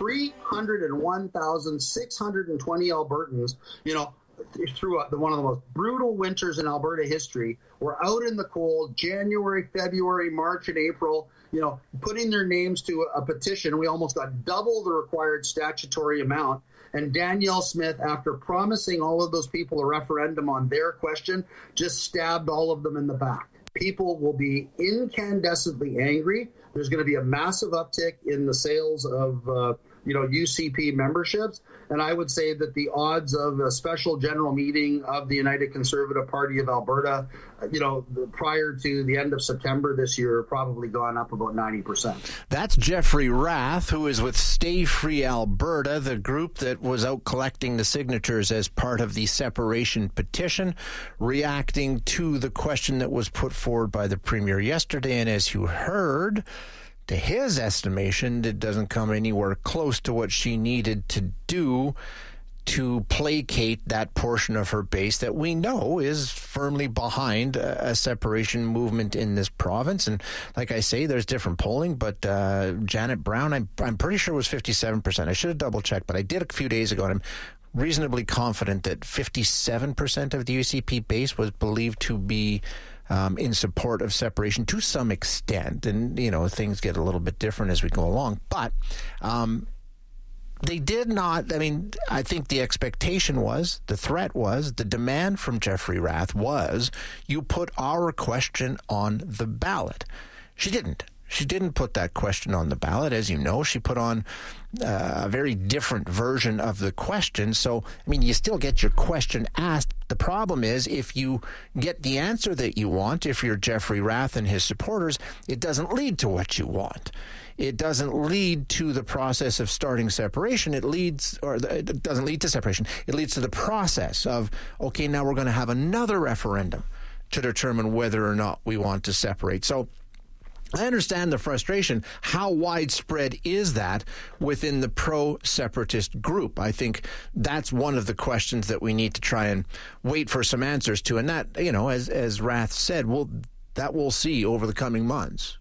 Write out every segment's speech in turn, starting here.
301,620 Albertans, through one of the most brutal winters in Alberta history, were out in the cold January, February, March, and April, putting their names to a petition. We almost got double the required statutory amount. And Danielle Smith, after promising all of those people a referendum on their question, just stabbed all of them in the back. People will be incandescently angry. There's going to be a massive uptick in the sales of UCP memberships. And I would say that the odds of a special general meeting of the United Conservative Party of Alberta, prior to the end of September this year, are probably gone up about 90%. That's Jeffrey Rath, who is with Stay Free Alberta, the group that was out collecting the signatures as part of the separation petition, reacting to the question that was put forward by the Premier yesterday. And as you heard, to his estimation, it doesn't come anywhere close to what she needed to do to placate that portion of her base that we know is firmly behind a separation movement in this province. And like I say, there's different polling, but Janet Brown, I'm pretty sure it was 57%. I should have double-checked, but I did a few days ago, and I'm reasonably confident that 57% of the UCP base was believed to be in support of separation to some extent. And, things get a little bit different as we go along. But they did not, I think the expectation was, the threat was, the demand from Jeffrey Rath was, you put our question on the ballot. She didn't. She didn't put that question on the ballot. As you know, she put on a very different version of the question. So, you still get your question asked. The problem is, if you get the answer that you want, if you're Jeffrey Rath and his supporters, it doesn't lead to what you want. It doesn't lead to the process of starting separation. It doesn't lead to separation. It leads to the process of, okay, now we're going to have another referendum to determine whether or not we want to separate. So I understand the frustration. How widespread is that within the pro-separatist group? I think that's one of the questions that we need to try and wait for some answers to. And that, as Rath said, that we'll see over the coming months.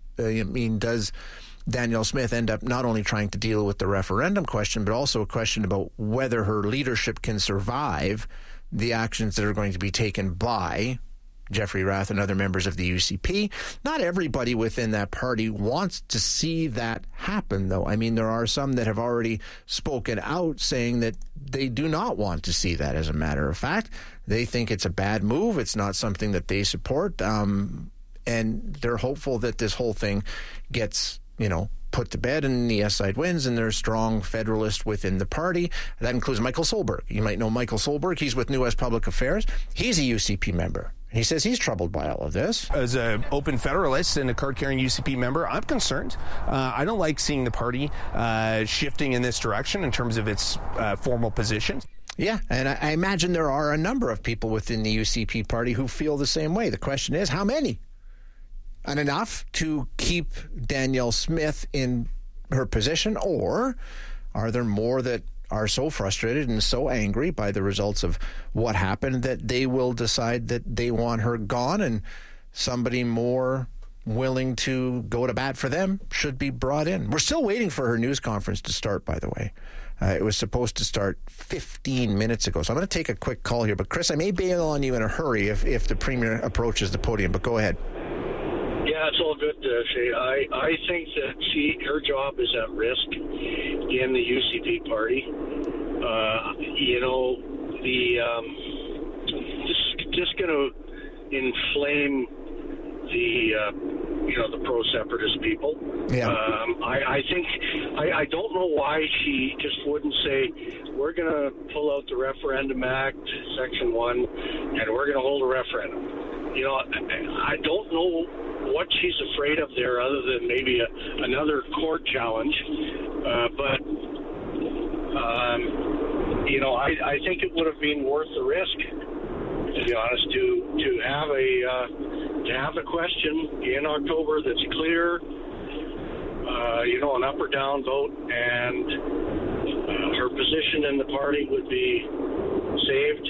Does Danielle Smith end up not only trying to deal with the referendum question, but also a question about whether her leadership can survive the actions that are going to be taken by Jeffrey Rath and other members of the UCP. Not everybody within that party wants to see that happen, though. There are some that have already spoken out saying that they do not want to see that, as a matter of fact. They think it's a bad move. It's not something that they support. And they're hopeful that this whole thing gets, put to bed and the yes side wins, and there's strong federalists within the party. That includes Michael Solberg. You might know Michael Solberg. He's with New West Public Affairs. He's a UCP member. He says he's troubled by all of this. As an open federalist and a card-carrying UCP member, I'm concerned. I don't like seeing the party shifting in this direction in terms of its formal position. Yeah, and I imagine there are a number of people within the UCP party who feel the same way. The question is, how many? And enough to keep Danielle Smith in her position, or are there more that are so frustrated and so angry by the results of what happened that they will decide that they want her gone, and somebody more willing to go to bat for them should be brought in? We're still waiting for her news conference to start, by the way. It was supposed to start 15 minutes ago. So I'm going to take a quick call here. But, Chris, I may bail on you in a hurry if the Premier approaches the podium. But go ahead. Yeah, it's all good, Shay. I think that her job is at risk in the UCP party. Just going to inflame the pro-separatist people. Yeah. I think I don't know why she just wouldn't say, we're going to pull out the Referendum Act, Section 1, and we're going to hold a referendum. I don't know what she's afraid of there, other than maybe another court challenge. I think it would have been worth the risk, to be honest, to have a question in October that's clear, an up or down vote, and her position in the party would be saved.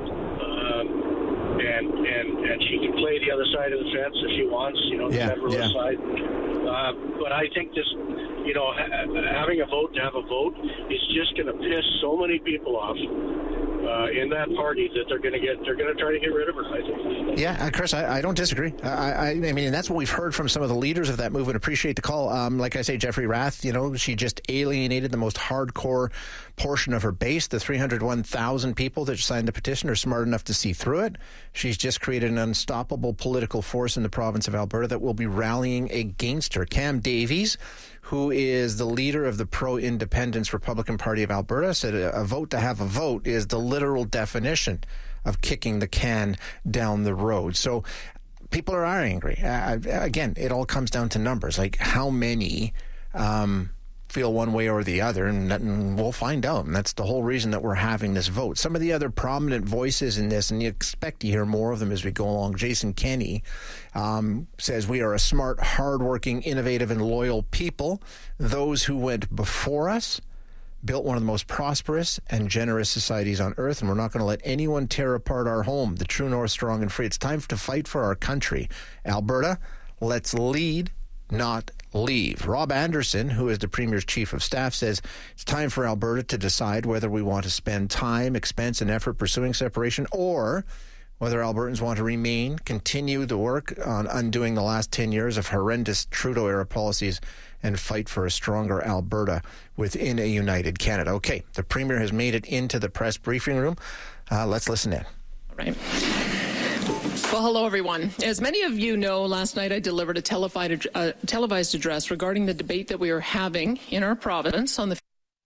And she can play the other side of the fence if she wants, the federalist side. But I think this having a vote to have a vote is just going to piss so many people off in that party that they're going to try to get rid of her, I think. Yeah, Chris, I don't disagree. I mean, that's what we've heard from some of the leaders of that movement. Appreciate the call. Like I say, Jeffrey Rath, she just alienated the most hardcore portion of her base. The 301,000 people that signed the petition are smart enough to see through it. She's just created an unstoppable political force in the province of Alberta that will be rallying against her. Cam Davies, who is the leader of the pro-independence Republican Party of Alberta, said a vote to have a vote is the literal definition of kicking the can down the road. So people are angry. Again, it all comes down to numbers, like how many feel one way or the other, and we'll find out. And that's the whole reason that we're having this vote. Some of the other prominent voices in this, and you expect to hear more of them as we go along. Jason Kenney says, we are a smart, hardworking, innovative, and loyal people. Those who went before us built one of the most prosperous and generous societies on earth, and we're not going to let anyone tear apart our home. The true north, strong and free. It's time to fight for our country. Alberta, let's lead, not leave. Rob Anderson, who is the Premier's Chief of Staff, says it's time for Alberta to decide whether we want to spend time, expense, and effort pursuing separation, or whether Albertans want to continue the work on undoing the last 10 years of horrendous Trudeau-era policies and fight for a stronger Alberta within a united Canada. Okay, the Premier has made it into the press briefing room. Let's listen in. All right. Well, hello, everyone. As many of you know, last night I delivered a televised address regarding the debate that we are having in our province on the...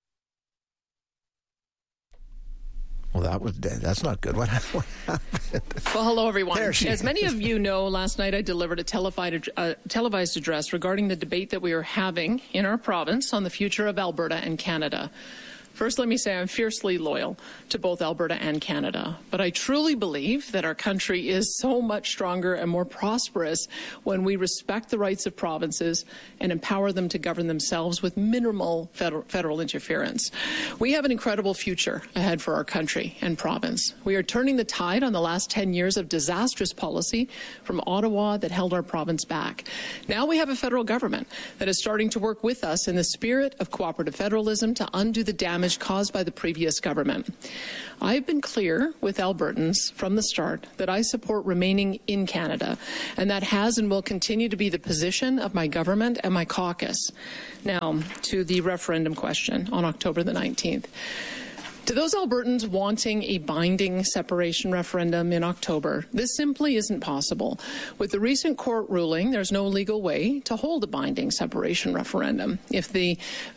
Well, that's not good. What happened? Well, hello, everyone. As many of you know, last night I delivered a televised address regarding the debate that we are having in our province on the future of Alberta and Canada. First, let me say I'm fiercely loyal to both Alberta and Canada, but I truly believe that our country is so much stronger and more prosperous when we respect the rights of provinces and empower them to govern themselves with minimal federal interference. We have an incredible future ahead for our country and province. We are turning the tide on the last 10 years of disastrous policy from Ottawa that held our province back. Now we have a federal government that is starting to work with us in the spirit of cooperative federalism to undo the damage caused by the previous government. I've been clear with Albertans from the start that I support remaining in Canada, and that has and will continue to be the position of my government and my caucus. Now, to the referendum question on October the 19th. To those Albertans wanting a binding separation referendum in October, this simply isn't possible. With the recent court ruling, there's no legal way to hold a binding separation referendum. If the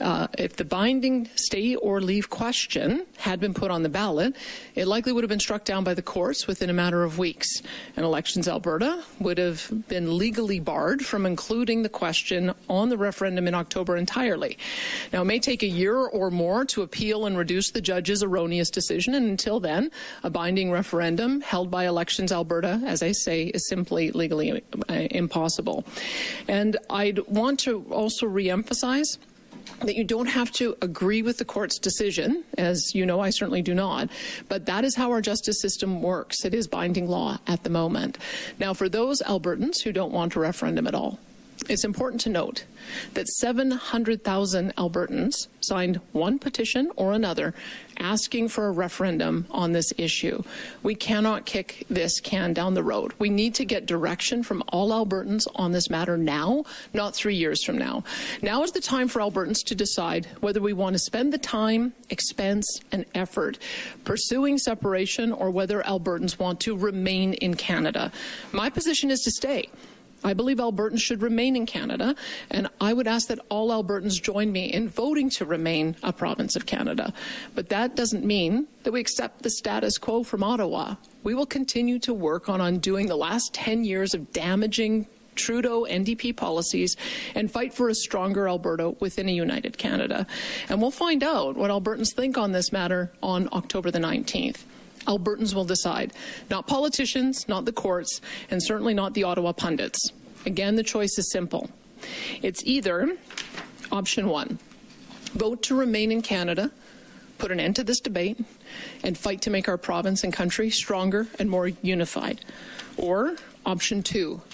binding stay or leave question had been put on the ballot, it likely would have been struck down by the courts within a matter of weeks. And Elections Alberta would have been legally barred from including the question on the referendum in October entirely. Now, it may take a year or more to appeal and reduce the judge's erroneous decision, and until then, a binding referendum held by Elections Alberta, as I say, is simply legally impossible. And I'd want to also re-emphasize that you don't have to agree with the court's decision, as you know I certainly do not, but that is how our justice system works. It is binding law at the moment. Now, for those Albertans who don't want a referendum at all, it's important to note that 700,000 Albertans signed one petition or another asking for a referendum on this issue. We cannot kick this can down the road. We need to get direction from all Albertans on this matter now, not 3 years from now. Now is the time for Albertans to decide whether we want to spend the time, expense, and effort pursuing separation or whether Albertans want to remain in Canada. My position is to stay. I believe Albertans should remain in Canada, and I would ask that all Albertans join me in voting to remain a province of Canada. But that doesn't mean that we accept the status quo from Ottawa. We will continue to work on undoing the last 10 years of damaging Trudeau NDP policies and fight for a stronger Alberta within a united Canada. And we'll find out what Albertans think on this matter on October the 19th. Albertans will decide, not politicians, not the courts, and certainly not the Ottawa pundits. Again, the choice is simple. It's either option one, vote to remain in Canada, put an end to this debate, and fight to make our province and country stronger and more unified. Or option two,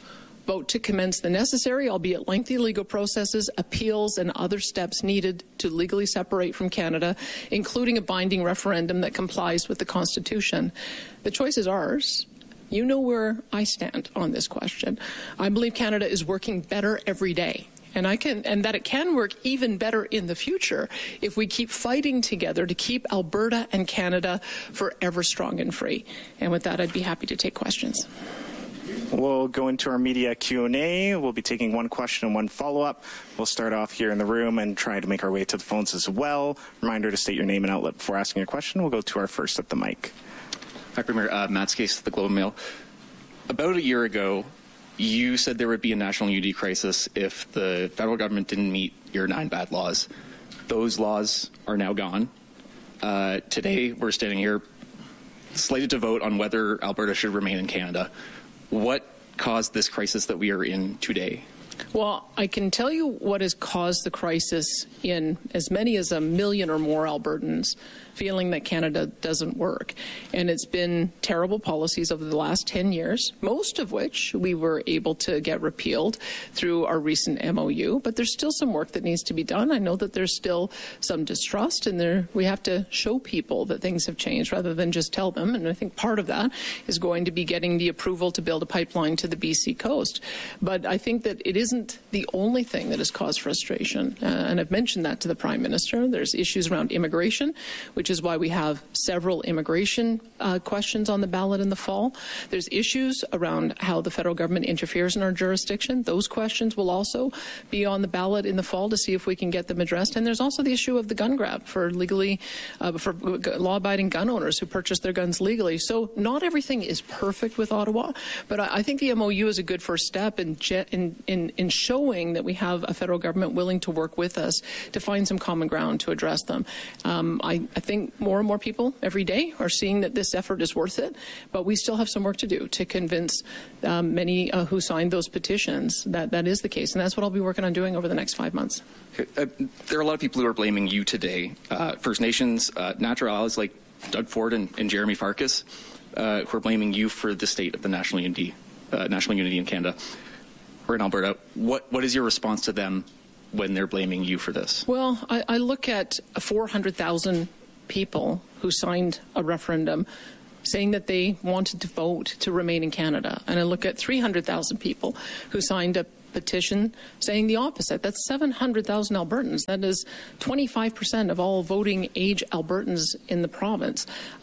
vote to commence the necessary, albeit lengthy, legal processes, appeals, and other steps needed to legally separate from Canada, including a binding referendum that complies with the Constitution. The choice is ours. You know where I stand on this question. I believe Canada is working better every day. And that it can work even better in the future if we keep fighting together to keep Alberta and Canada forever strong and free. And with that, I'd be happy to take questions. We'll go into our media Q&A. We'll be taking one question and one follow-up. We'll start off here in the room and try to make our way to the phones as well. Reminder to state your name and outlet before asking your question. We'll go to our first at the mic. Hi, Premier. Matt Skase, the Globe and Mail. About a year ago, you said there would be a national unity crisis if the federal government didn't meet your 9 bad laws. Those laws are now gone. Today, we're standing here slated to vote on whether Alberta should remain in Canada. What caused this crisis that we are in today? Well, I can tell you what has caused the crisis in as many as 1 million or more Albertans feeling that Canada doesn't work. And it's been terrible policies over the last 10 years, most of which we were able to get repealed through our recent MOU. But there's still some work that needs to be done. I know that there's still some distrust, and we have to show people that things have changed rather than just tell them. And I think part of that is going to be getting the approval to build a pipeline to the BC coast. But I think that it isn't the only thing that has caused frustration. And I've mentioned that to the Prime Minister. There's issues around immigration, which is why we have several immigration questions on the ballot in the fall. There's issues around how the federal government interferes in our jurisdiction. Those questions will also be on the ballot in the fall to see if we can get them addressed. And there's also the issue of the gun grab for law-abiding gun owners who purchase their guns legally. So not everything is perfect with Ottawa, but I think the MOU is a good first step in showing that we have a federal government willing to work with us to find some common ground to address them. I think more and more people every day are seeing that this effort is worth it, but we still have some work to do to convince many who signed those petitions that that is the case, and that's what I'll be working on doing over the next 5 months. Okay. There are a lot of people who are blaming you today. First Nations, natural allies like Doug Ford and Jeremy Farkas, who are blaming you for the state of the national unity in Canada or in Alberta. What is your response to them when they're blaming you for this? Well, I look at 400,000 people who signed a referendum saying that they wanted to vote to remain in Canada. And I look at 300,000 people who signed a petition saying the opposite. That's 700,000 Albertans. That is 25% of all voting age Albertans in the province.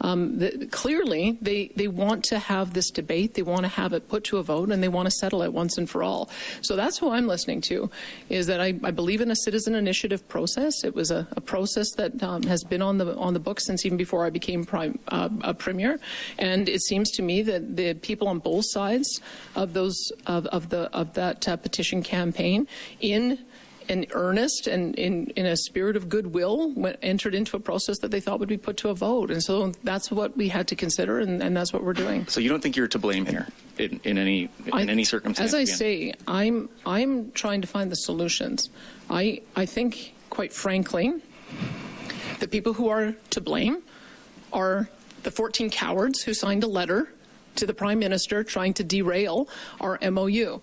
Clearly, they want to have this debate. They want to have it put to a vote, and they want to settle it once and for all. So that's who I'm listening to, is that I believe in a citizen initiative process. It was a process that has been on the books since even before I became premier. And it seems to me that the people on both sides of that petition campaign in earnest and in a spirit of goodwill entered into a process that they thought would be put to a vote. And so that's what we had to consider, and that's what we're doing. So you don't think you're to blame here in any circumstance? As I say, I'm trying to find the solutions. I think, quite frankly, the people who are to blame are the 14 cowards who signed a letter to the Prime Minister trying to derail our MOU.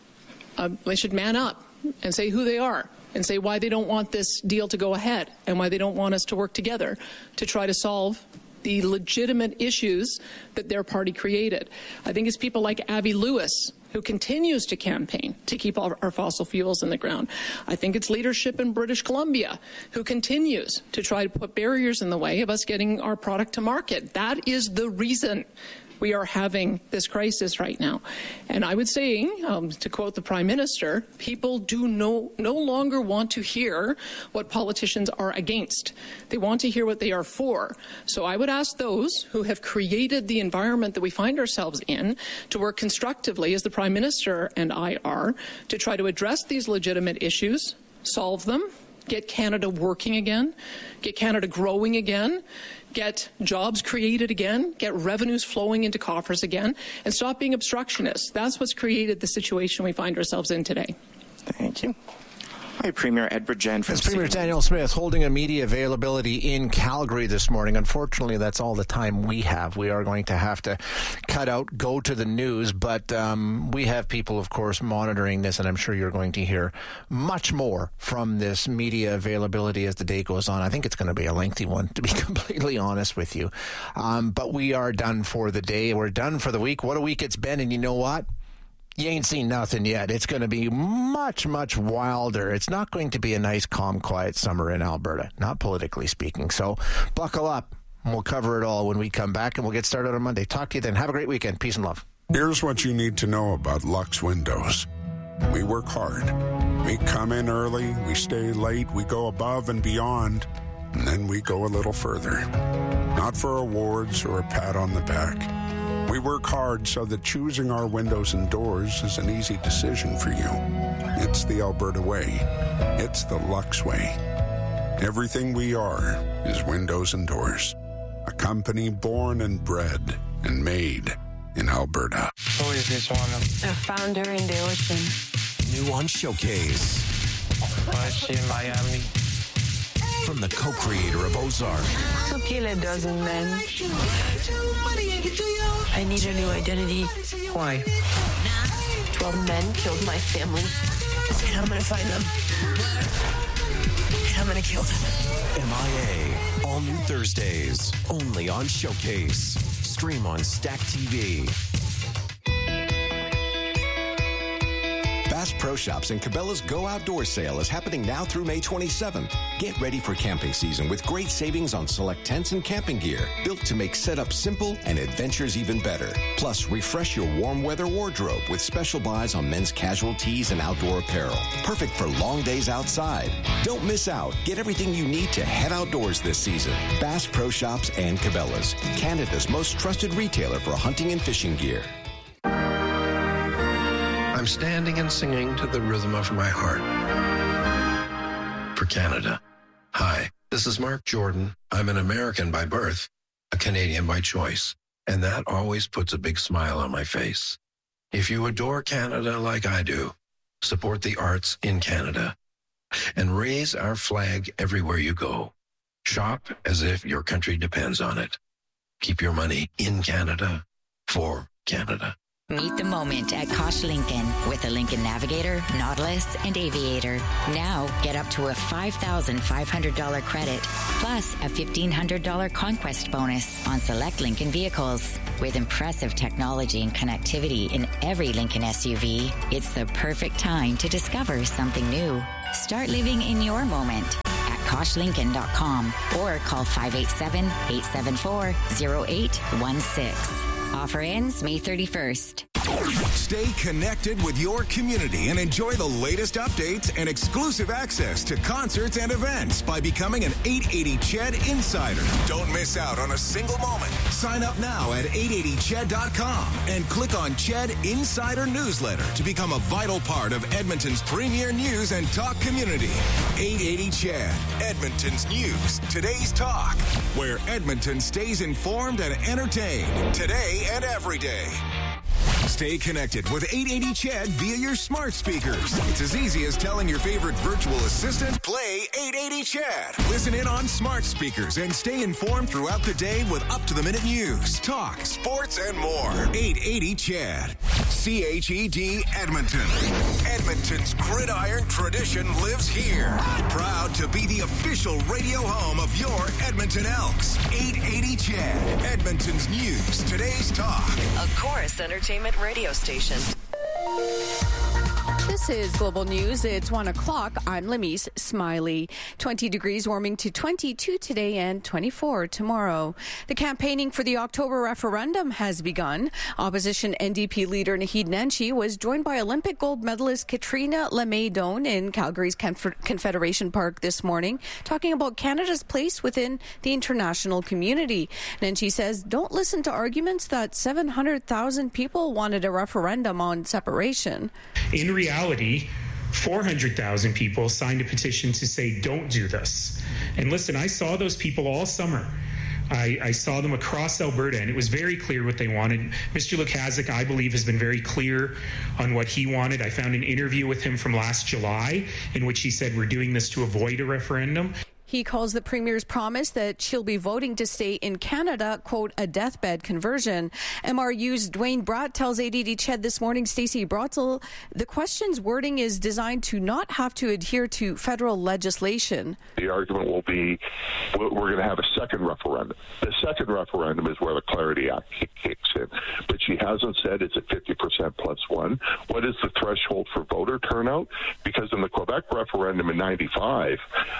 They should man up and say who they are and say why they don't want this deal to go ahead and why they don't want us to work together to try to solve the legitimate issues that their party created. I think it's people like Avi Lewis who continues to campaign to keep our fossil fuels in the ground. I think it's leadership in British Columbia who continues to try to put barriers in the way of us getting our product to market. That is the reason we are having this crisis right now. And I would say, to quote the Prime Minister, people do no longer want to hear what politicians are against. They want to hear what they are for. So I would ask those who have created the environment that we find ourselves in to work constructively, as the Prime Minister and I are, to try to address these legitimate issues, solve them, get Canada working again, get Canada growing again, get jobs created again, get revenues flowing into coffers again, and stop being obstructionists. That's what's created the situation we find ourselves in today. Thank you. Hi, Premier Edward Jen from Premier Daniel Smith holding a media availability in Calgary this morning. Unfortunately, that's all the time we have. We are going to have to cut out, go to the news, but we have people, of course, monitoring this, and I'm sure you're going to hear much more from this media availability as the day goes on. I think it's going to be a lengthy one, to be completely honest with you. But we are done for the day. We're done for the week. What a week it's been, and you know what? You ain't seen nothing yet. It's going to be much, much wilder. It's not going to be a nice, calm, quiet summer in Alberta, not politically speaking. So buckle up. We'll cover it all when we come back, and we'll get started on Monday. Talk to you then. Have a great weekend. Peace and love. Here's what you need to know about Lux Windows. We work hard. We come in early, we stay late, we go above and beyond, and then we go a little further. Not for awards or a pat on the back. We work hard so that choosing our windows and doors is an easy decision for you. It's the Alberta way. It's the Lux way. Everything we are is windows and doors. A company born and bred and made in Alberta. Who is this one? A founder in the ocean. New on Showcase. Why is she in Miami? From the co-creator of Ozark. To kill a dozen men. I need a new identity. Why? 12 men killed my family. And I'm gonna find them. And I'm gonna kill them. MIA. All new Thursdays. Only on Showcase. Stream on Stack TV. Bass Pro Shops and Cabela's Go Outdoor Sale is happening now through May 27th. Get ready for camping season with great savings on select tents and camping gear, built to make setup simple and adventures even better. Plus, refresh your warm weather wardrobe with special buys on men's casual tees and outdoor apparel. Perfect for long days outside. Don't miss out. Get everything you need to head outdoors this season. Bass Pro Shops and Cabela's, Canada's most trusted retailer for hunting and fishing gear. I'm standing and singing to the rhythm of my heart. For Canada. Hi, this is Mark Jordan. I'm an American by birth, a Canadian by choice, and that always puts a big smile on my face. If you adore Canada like I do, support the arts in Canada and raise our flag everywhere you go. Shop as if your country depends on it. Keep your money in Canada for Canada. Meet the moment at Kosh Lincoln with the Lincoln Navigator, Nautilus, and Aviator. Now get up to a $5,500 credit plus a $1,500 conquest bonus on select Lincoln vehicles. With impressive technology and connectivity in every Lincoln SUV, it's the perfect time to discover something new. Start living in your moment at KoshLincoln.com or call 587-874-0816. Offer ends May 31st. Stay connected with your community and enjoy the latest updates and exclusive access to concerts and events by becoming an 880 CHED Insider. Don't miss out on a single moment. Sign up now at 880ched.com and click on CHED Insider Newsletter to become a vital part of Edmonton's premier news and talk community. 880 CHED, Edmonton's news, today's talk, where Edmonton stays informed and entertained today and every day. Stay connected with 880 CHED via your smart speakers. It's as easy as telling your favorite virtual assistant, play 880 CHED. Listen in on smart speakers and stay informed throughout the day with up-to-the-minute news, talk, sports, and more. 880 CHED. CHED Edmonton. Edmonton's gridiron tradition lives here. Proud to be the official radio home of your Edmonton Elks. 880 CHED. Edmonton's news, today's talk. A Chorus Entertainment radio station. This is Global News. It's 1 o'clock. I'm Lemise Smiley. 20 degrees, warming to 22 today and 24 tomorrow. The campaigning for the October referendum has begun. Opposition NDP leader Naheed Nenshi was joined by Olympic gold medalist Katrina Lemay-Doan in Calgary's Confederation Park this morning, talking about Canada's place within the international community. Nenshi says, don't listen to arguments that 700,000 people wanted a referendum on separation. In reality, 400,000 people signed a petition to say, don't do this. And listen, I saw those people all summer. I saw them across Alberta, and it was very clear what they wanted. Mr. Lukaszuk, I believe, has been very clear on what he wanted. I found an interview with him from last July in which he said we're doing this to avoid a referendum. He calls the Premier's promise that she'll be voting to stay in Canada, quote, a deathbed conversion. MRU's Dwayne Bratt tells 880 Ched this morning, Stacey Brotzel, the question's wording is designed to not have to adhere to federal legislation. The argument will be we're going to have a second referendum. The second referendum is where the Clarity Act kicks in. But she hasn't said it's a 50% plus one. What is the threshold for voter turnout? Because in the Quebec referendum in 95,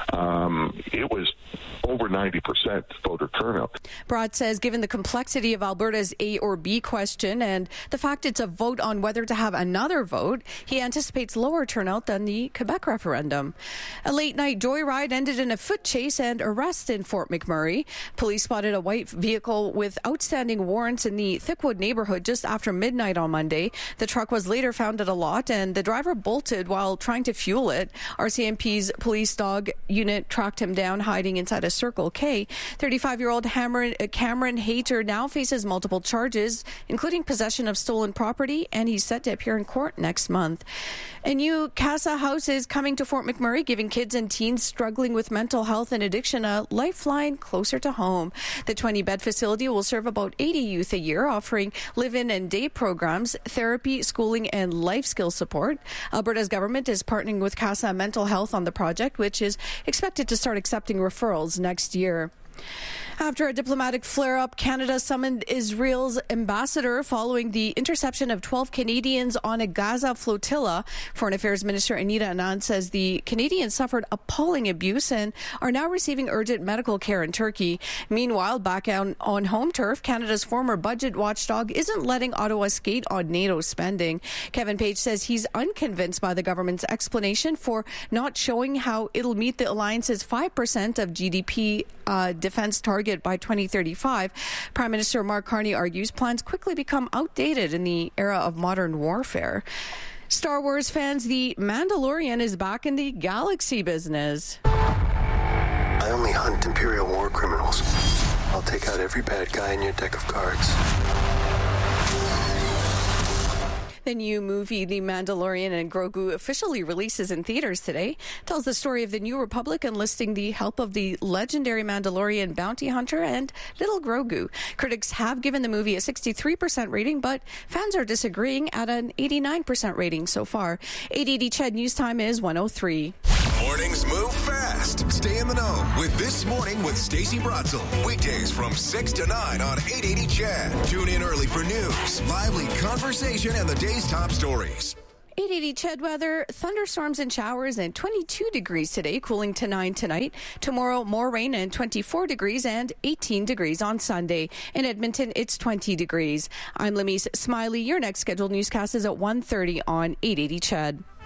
it was over 90% voter turnout. Bratt says given the complexity of Alberta's A or B question and the fact it's a vote on whether to have another vote, he anticipates lower turnout than the Quebec referendum. A late-night joyride ended in a foot chase and arrest in Fort McMurray. Police spotted a white vehicle with outstanding warrants in the Thickwood neighborhood just after midnight on Monday. The truck was later found at a lot and the driver bolted while trying to fuel it. RCMP's police dog unit tracked him down hiding inside a Circle K. 35-year-old Cameron Hayter now faces multiple charges, including possession of stolen property, and he's set to appear in court next month. A new Casa House is coming to Fort McMurray, giving kids and teens struggling with mental health and addiction a lifeline closer to home. The 20-bed facility will serve about 80 youth a year, offering live-in and day programs, therapy, schooling, and life skill support. Alberta's government is partnering with Casa Mental Health on the project, which is expected to start accepting referrals next year. After a diplomatic flare-up, Canada summoned Israel's ambassador following the interception of 12 Canadians on a Gaza flotilla. Foreign Affairs Minister Anita Anand says the Canadians suffered appalling abuse and are now receiving urgent medical care in Turkey. Meanwhile, back on home turf, Canada's former budget watchdog isn't letting Ottawa skate on NATO spending. Kevin Page says he's unconvinced by the government's explanation for not showing how it'll meet the alliance's 5% of GDP defense target by 2035. Prime Minister Mark Carney argues plans quickly become outdated in the era of modern warfare. Star Wars fans, The Mandalorian is back in the galaxy business. I only hunt Imperial war criminals. I'll take out every bad guy in your deck of cards. The new movie, The Mandalorian and Grogu, officially releases in theaters today. Tells the story of the New Republic enlisting the help of the legendary Mandalorian bounty hunter and little Grogu. Critics have given the movie a 63% rating, but fans are disagreeing at an 89% rating so far. 880 Ched News Time is 1:03. Mornings move fast. Stay in the know with This Morning with Stacey Brotzel. Weekdays from 6 to 9 on 880 Ched. Tune in early for news, lively conversation, and the day's top stories. 880 Ched weather, thunderstorms and showers, and 22 degrees today, cooling to 9 tonight. Tomorrow, more rain and 24 degrees and 18 degrees on Sunday. In Edmonton, it's 20 degrees. I'm Lemise Smiley. Your next scheduled newscast is at 1:30 on 880 Ched.